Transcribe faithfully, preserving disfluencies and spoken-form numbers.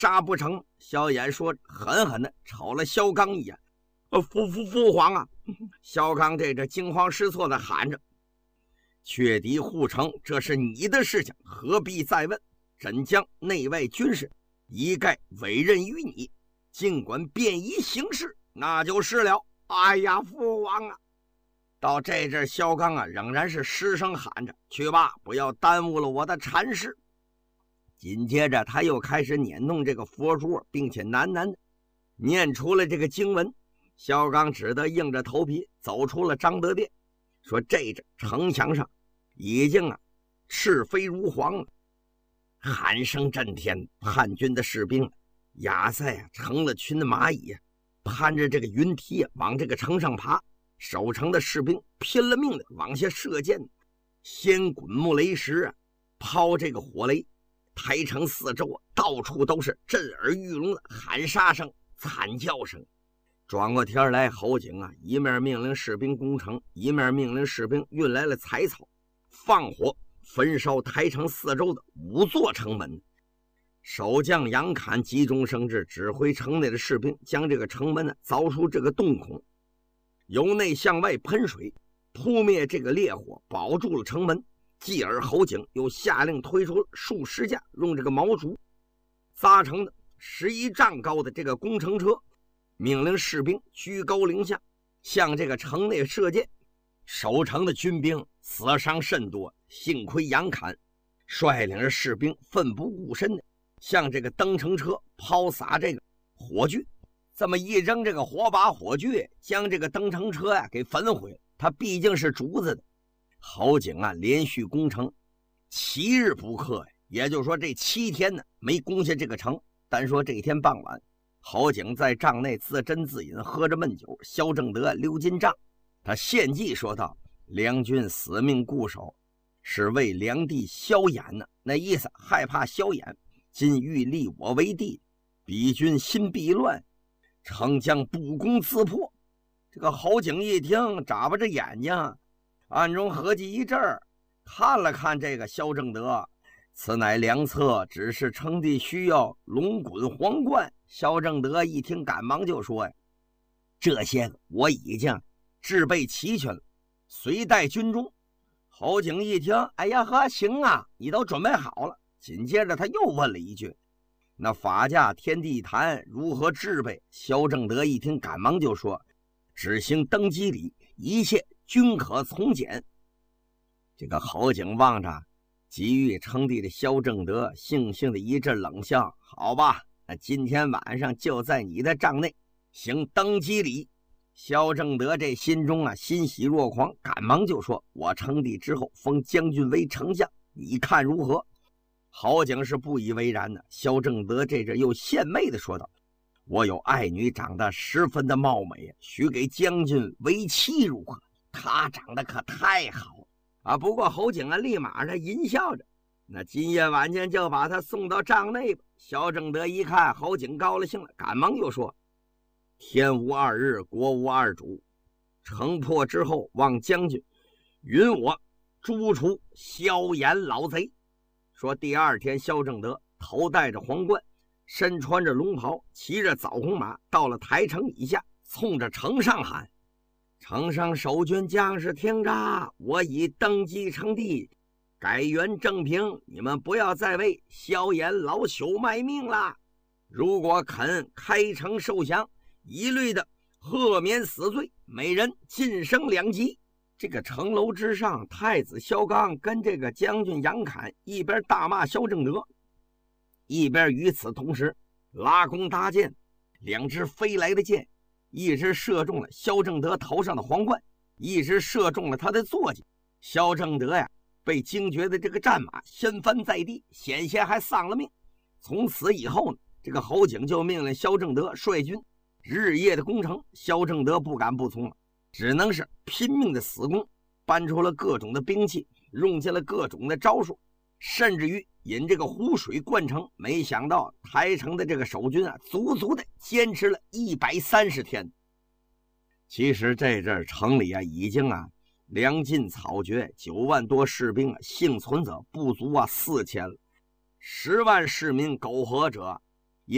杀不成。萧衍说狠狠的瞅了萧刚一眼，呃，父父父皇啊！萧刚这这惊慌失措的喊着：“却敌护城，这是你的事情，何必再问？朕将内外军事一概委任于你，尽管便宜行事，那就是了。”哎呀，父王啊！到这阵，萧刚啊仍然是失声喊着：“去吧，不要耽误了我的禅师。”紧接着他又开始捻动这个佛珠，并且喃喃的念出了这个经文。萧刚只得硬着头皮走出了章德殿，说这阵城墙上已经啊赤飞如黄了，喊声震天，叛军的士兵亚塞啊成了群的蚂蚁，攀着这个云梯往这个城上爬。守城的士兵拼了命的往下射箭，先滚木雷石啊，抛这个火雷。台城四周啊，到处都是震耳欲聋的喊杀声、惨叫声。转过天来，侯景啊，一面命令士兵攻城，一面命令士兵运来了柴草，放火焚烧台城四周的五座城门。守将杨侃急中生智，指挥城内的士兵将这个城门呢凿出这个洞孔，由内向外喷水，扑灭这个烈火，保住了城门。继而侯景又下令推出数十架用这个毛竹扎成的十一丈高的这个工程车，命令士兵居高临下向这个城内射箭。守城的军兵死伤甚多，幸亏杨侃率领着士兵奋不顾身的向这个登城车抛洒这个火炬，这么一扔这个火把火炬，将这个登城车呀给焚毁。它毕竟是竹子的。侯景啊连续攻城七日不克呀，也就是说这七天呢没攻下这个城。单说这一天傍晚，侯景在帐内自斟自饮，喝着闷酒。萧正德溜进帐，他献计说道：“梁军死命固守，是为梁帝萧衍呢，那意思害怕萧衍，今欲立我为帝，彼军心必乱，城将不攻自破。”这个侯景一听，眨巴着眼睛，暗中合计一阵儿，看了看这个萧正德，此乃良策，只是称帝需要龙滚皇冠。萧正德一听，赶忙就说呀：“这些个我已经制备齐全了，随带军中。”侯景一听，哎呀呵，行啊，你都准备好了。紧接着他又问了一句：“那法驾天地坛如何制备？”萧正德一听，赶忙就说：“只行登基礼，一切均可从简。”这个侯景望着急欲称帝的萧正德，悻悻的一阵冷笑：“好吧，那今天晚上就在你的帐内行登基礼。”萧正德这心中啊欣喜若狂，赶忙就说：“我称帝之后封将军为丞相，你看如何？”侯景是不以为然的。萧正德这阵又献媚的说道：“我有爱女长得十分的貌美，许给将军为妻如何？她长得可太好了啊！”不过侯景啊立马的淫笑着：“那今夜晚间就把他送到帐内吧。”萧正德一看侯景高了兴了，赶忙又说：“天无二日，国无二主，城破之后，望将军允我诛除萧衍老贼。”说第二天，萧正德头戴着皇冠，身穿着龙袍，骑着枣红马，到了台城以下，冲着城上喊：“城上守军将士听着，我已登基称帝，改元正平，你们不要再为萧衍老朽卖命啦！如果肯开城受降，一律的赦免死罪，每人晋升两级。”这个城楼之上，太子萧纲跟这个将军杨侃一边大骂萧正德，一边与此同时拉弓搭箭，两支飞来的箭，一支射中了萧正德头上的皇冠，一支射中了他的坐骑。萧正德呀，被惊觉的这个战马掀翻在地，险些还丧了命。从此以后呢，这个侯景就命令萧正德率军日夜的攻城。萧正德不敢不从了，只能是拼命的死攻，搬出了各种的兵器，用尽了各种的招数，甚至于引这个湖水灌城。没想到台城的这个守军啊，足足的坚持了一百三十天。其实这阵城里啊，已经啊粮尽草绝，九万多士兵啊，幸存者不足啊四千了。十万市民苟活者